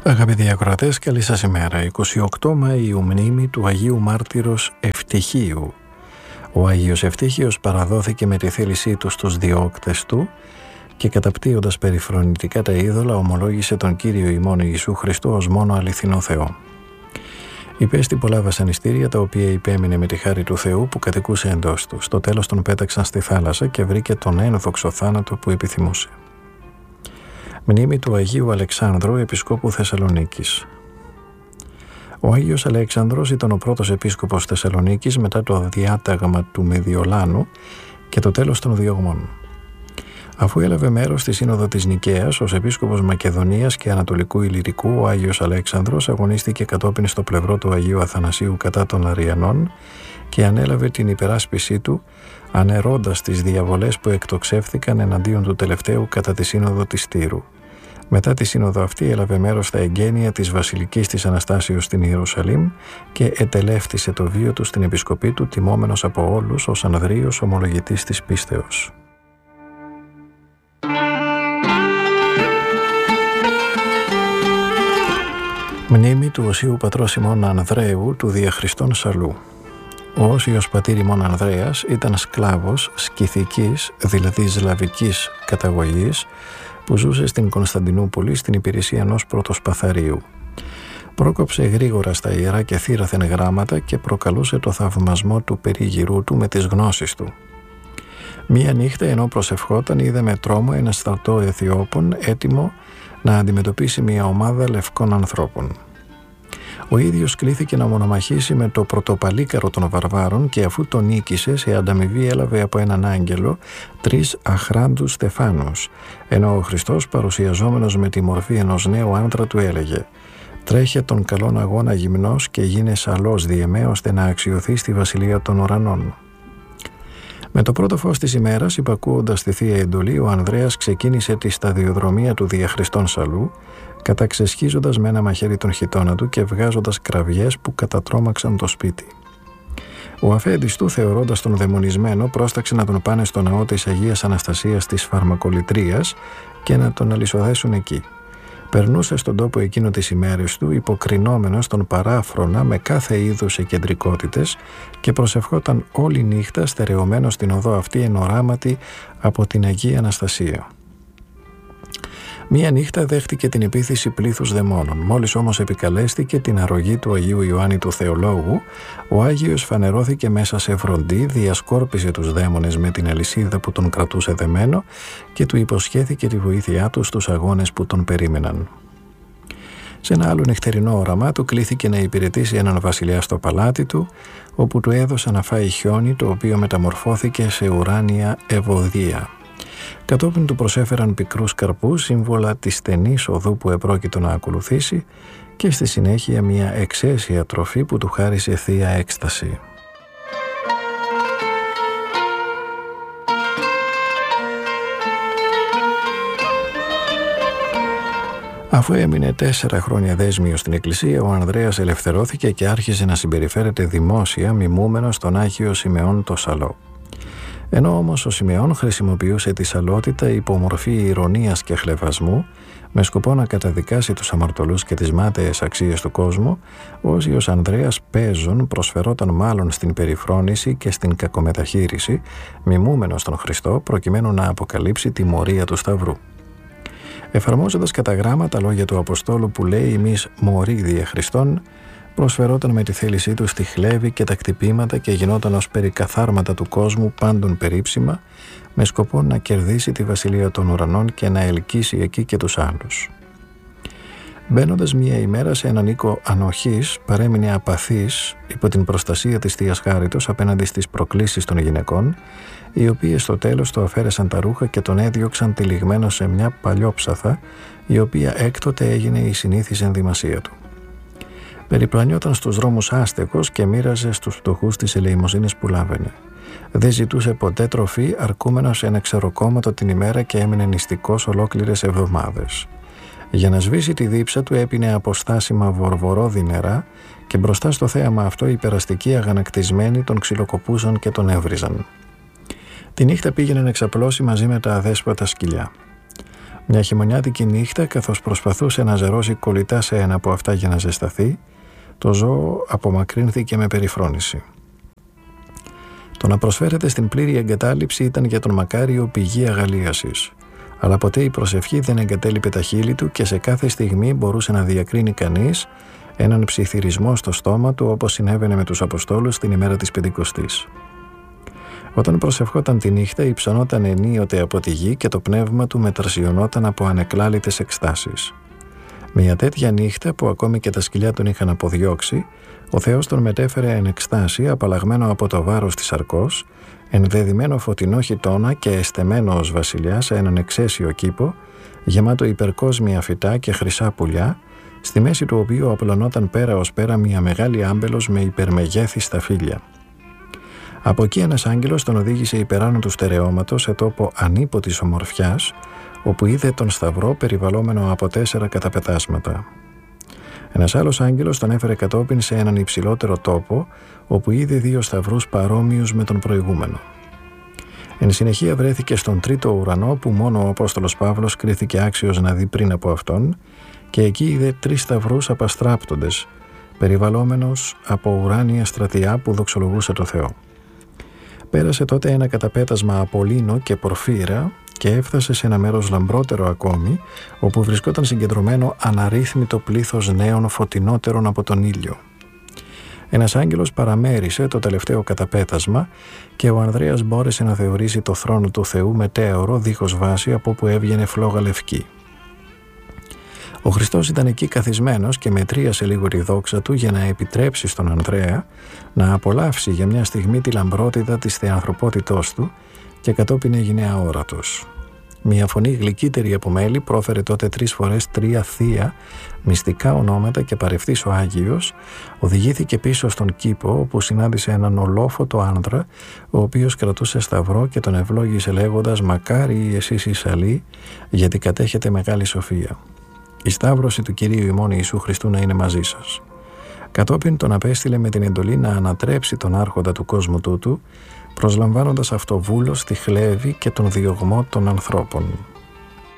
Αγαπητοί ακροατές, καλή σας ημέρα. 28 Μαΐου, μνήμη του Αγίου Μάρτυρος Ευτυχίου. Ο Άγιος Ευτύχιος παραδόθηκε με τη θέλησή του στους διώκτες του και καταπτύοντας περιφρονητικά τα είδωλα ομολόγησε τον Κύριο ημών Ιησού Χριστό ως μόνο αληθινό Θεό. Υπέστη πολλά βασανιστήρια, τα οποία υπέμεινε με τη χάρη του Θεού που κατοικούσε εντός του. Στο τέλος τον πέταξαν στη θάλασσα και βρήκε τον ένδοξο θάνατο που επιθυμούσε. Μνήμη του Αγίου Αλεξάνδρου, Επισκόπου Θεσσαλονίκης. Ο Άγιος Αλέξανδρος ήταν ο πρώτος επίσκοπος Θεσσαλονίκης μετά το διάταγμα του Μεδιολάνου και το τέλος των διωγμών. Αφού έλαβε μέρος στη Σύνοδο της Νικαίας ως επίσκοπος Μακεδονίας και Ανατολικού Ιλυρικού, ο Άγιος Αλέξανδρος αγωνίστηκε κατόπιν στο πλευρό του Αγίου Αθανασίου κατά των Αριανών και ανέλαβε την υπεράσπιση του, ανερώντας τις διαβολές που εκτοξεύθηκαν εναντίον του τελευταίου κατά τη Σύνοδο της Τύρου. Μετά τη σύνοδο αυτή έλαβε μέρος στα εγγένεια της Βασιλικής της Αναστάσεως στην Ιερουσαλήμ και ετελεύτησε το βίο του στην επισκοπή του, τιμόμενος από όλους ως Ανδρείος ομολογητής της πίστεως. Μνήμη του Οσίου Πατρός ημών Ανδρέου του Διαχριστών Σαλού. Ο Όσιος πατήρ ημών Ανδρέας ήταν σκλάβος σκυθικής, δηλαδή σλαβικής καταγωγής, που ζούσε στην Κωνσταντινούπολη στην υπηρεσία ενός πρωτοσπαθαρίου. Πρόκοψε γρήγορα στα ιερά και θύραθεν γράμματα και προκαλούσε το θαυμασμό του περίγυρού του με τις γνώσεις του. Μία νύχτα, ενώ προσευχόταν, είδε με τρόμο ένα στρατό Αιθιώπων έτοιμο να αντιμετωπίσει μια ομάδα λευκών ανθρώπων. Ο ίδιος κλήθηκε να μονομαχήσει με το πρωτοπαλίκαρο των βαρβάρων και αφού τον νίκησε, σε ανταμοιβή έλαβε από έναν άγγελο 3 αχράντους στεφάνους, ενώ ο Χριστός, παρουσιαζόμενος με τη μορφή ενός νέου άντρα, του έλεγε «Τρέχε τον καλόν αγώνα γυμνός και γίνε σαλός διεμέ, ώστε να αξιωθεί στη βασιλεία των ουρανών». Με το πρώτο φως της ημέρας, υπακούοντας τη Θεία Εντολή, ο Ανδρέας ξεκίνησε τη σταδιοδρομία του Διαχριστών Σαλού, καταξεσχίζοντας με ένα μαχαίρι τον χιτώνα του και βγάζοντας κραυγές που κατατρόμαξαν το σπίτι. Ο αφέντης του, θεωρώντας τον δαιμονισμένο, πρόσταξε να τον πάνε στο ναό της Αγίας Αναστασίας της Φαρμακολητρίας και να τον αλυσοδέσουν εκεί. Περνούσε στον τόπο εκείνο τις ημέρες του, υποκρινόμενος τον παράφρονα με κάθε είδους εκεντρικότητες και προσευχόταν όλη νύχτα στερεωμένος στην οδό αυτή εν οράματι από την Αγία Αναστασία. Μία νύχτα δέχτηκε την επίθεση πλήθους δαιμόνων. Μόλις όμως επικαλέστηκε την αρρωγή του Αγίου Ιωάννη του Θεολόγου, ο Άγιος φανερώθηκε μέσα σε βροντί, διασκόρπισε τους δαίμονες με την αλυσίδα που τον κρατούσε δεμένο και του υποσχέθηκε τη βοήθειά του στους αγώνες που τον περίμεναν. Σε ένα άλλο νυχτερινό όραμα του κλήθηκε να υπηρετήσει έναν βασιλιά στο παλάτι του, όπου του έδωσαν να φάει χιόνι, το οποίο μεταμορφώθηκε σε ουράνια ευωδία. Κατόπιν του προσέφεραν πικρούς καρπούς, σύμβολα της στενής οδού που επρόκειτο να ακολουθήσει, και στη συνέχεια μια εξαίσια τροφή που του χάρισε θεία έκσταση. Αφού έμεινε 4 χρόνια δέσμιος στην Εκκλησία, ο Ανδρέας ελευθερώθηκε και άρχισε να συμπεριφέρεται δημόσια, μιμούμενος τον Άγιο Σιμεών το Σαλό. Ενώ όμως ο Σιμεών χρησιμοποιούσε τη σαλότητα υπό μορφή ηρωνίας και χλευασμού, με σκοπό να καταδικάσει τους αμαρτωλούς και τις μάταιες αξίες του κόσμου, ο Όσιος Ανδρέας παίζων προσφερόταν μάλλον στην περιφρόνηση και στην κακομεταχείριση, μιμούμενος τον Χριστό, προκειμένου να αποκαλύψει τη μορία του Σταυρού. Εφαρμόζοντας κατά γράμμα τα λόγια του Αποστόλου που λέει «Εμείς μωροί δια Χριστόν», προσφερόταν με τη θέλησή του στη χλέβη και τα κτυπήματα και γινόταν ως περικαθάρματα του κόσμου πάντων περίψημα, με σκοπό να κερδίσει τη βασιλεία των ουρανών και να ελκύσει εκεί και τους άλλους. Μπαίνοντας μία ημέρα σε έναν οίκο ανοχής, παρέμεινε απαθής υπό την προστασία της Θείας Χάριτος απέναντι στις προκλήσεις των γυναικών, οι οποίες στο τέλος του αφαίρεσαν τα ρούχα και τον έδιωξαν τυλιγμένο σε μια παλιόψαθα, η οποία έκτοτε έγινε η συνήθις ενδυμασία του. Περιπλανιόταν στους δρόμους άστεκος και μοίραζε στους φτωχούς τις ελεημοσύνες που λάβαινε. Δεν ζητούσε ποτέ τροφή, αρκούμενος ένα ξεροκόμματο την ημέρα και έμεινε νηστικός ολόκληρες εβδομάδες. Για να σβήσει τη δίψα του έπινε αποστάσιμα βορβορόδι νερά και μπροστά στο θέαμα αυτό οι περαστικοί αγανακτισμένοι τον ξυλοκοπούσαν και τον έβριζαν. Τη νύχτα πήγαινε να ξαπλώσει μαζί με τα αδέσποτα σκυλιά. Μια χειμωνιάτικη νύχτα, καθώς προσπαθούσε να ζερώσει κολλητά σε ένα από αυτά για να ζεσταθεί, το ζώο απομακρύνθηκε με περιφρόνηση. Το να προσφέρεται στην πλήρη εγκατάλειψη ήταν για τον Μακάριο πηγή αγαλίασης, αλλά ποτέ η προσευχή δεν εγκατέλειπε τα χείλη του και σε κάθε στιγμή μπορούσε να διακρίνει κανείς έναν ψιθυρισμό στο στόμα του, όπως συνέβαινε με τους Αποστόλους την ημέρα της Πεντηκοστής. Όταν προσευχόταν τη νύχτα, υψωνόταν ενίοτε από τη γη και το πνεύμα του μεταρσιωνόταν από ανεκλάλητες εκστάσεις. Μια τέτοια νύχτα που ακόμη και τα σκυλιά τον είχαν αποδιώξει, ο Θεός τον μετέφερε εν εκστάση, απαλλαγμένο από το βάρος της σαρκός, ενδεδειμένο φωτεινό χιτώνα και εστεμένο ως βασιλιά σε έναν εξαίσιο κήπο, γεμάτο υπερκόσμια φυτά και χρυσά πουλιά, στη μέση του οποίου απλωνόταν πέρα ως πέρα μια μεγάλη άμπελος με υπερμεγέθη σταφύλια. Από εκεί ένας άγγελος τον οδήγησε υπεράνω του στερεώματος σε τόπο ανίποτης ομορφιάς, όπου είδε τον σταυρό περιβαλλόμενο από 4 καταπετάσματα. Ένας άλλος άγγελος τον έφερε κατόπιν σε έναν υψηλότερο τόπο, όπου είδε 2 σταυρούς παρόμοιους με τον προηγούμενο. Εν συνεχεία βρέθηκε στον τρίτο ουρανό, που μόνο ο Απόστολος Παύλος κρίθηκε άξιος να δει πριν από αυτόν, και εκεί είδε 3 σταυρούς απαστράπτοντες, περιβαλλόμενος από ουράνια στρατιά που δοξολογούσε το Θεό. Πέρασε τότε ένα καταπέτασμα από λίνο και πορφύρα και έφτασε σε ένα μέρος λαμπρότερο ακόμη, όπου βρισκόταν συγκεντρωμένο αναρρύθμιτο πλήθος νέων φωτεινότερων από τον ήλιο. Ένας άγγελος παραμέρισε το τελευταίο καταπέτασμα και ο Ανδρέας μπόρεσε να θεωρήσει το θρόνο του Θεού μετέωρο δίχως βάση, από όπου έβγαινε φλόγα λευκή. Ο Χριστός ήταν εκεί καθισμένος και μετρίασε λίγο τη δόξα του για να επιτρέψει στον Ανδρέα να απολαύσει για μια στιγμή τη λαμπρότητα της θεανθρωπότητός του και κατόπιν έγινε αόρατος. Μια φωνή γλυκύτερη από μέλι πρόφερε τότε 3 φορές 3 θεία μυστικά ονόματα και παρευθύς ο Άγιος οδηγήθηκε πίσω στον κήπο, όπου συνάντησε έναν ολόφωτο άνδρα, ο οποίος κρατούσε σταυρό και τον ευλόγησε λέγοντας «Μακάρι εσείς οι σαλοί, γιατί κατέχετε μεγάλη σοφία. Η σταύρωση του Κυρίου ημών Ιησού Χριστού να είναι μαζί σας». Κατόπιν τον απέστειλε με την εντολή να ανατρέψει τον άρχοντα του κόσμου τούτου, προσλαμβάνοντας αυτό βούλος τη χλέβη και τον διωγμό των ανθρώπων.